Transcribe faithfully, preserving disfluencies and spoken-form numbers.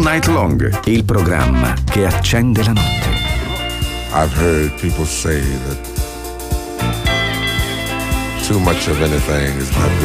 Night Long, il programma che accende la notte. I've heard people say that too much of anything is not good.